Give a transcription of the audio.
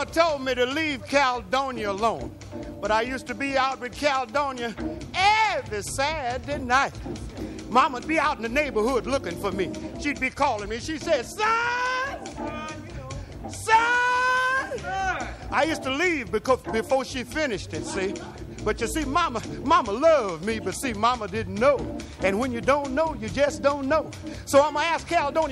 Mama told me to leave Caledonia alone. But I used to be out with Caledonia every Saturday night. Mama'd be out in the neighborhood looking for me. She'd be calling me. She said, son, son. I used to leave before she finished it, see. But you see, Mama loved me, but see, Mama didn't know. And when you don't know, you just don't know. So I'm going to ask Caledonia.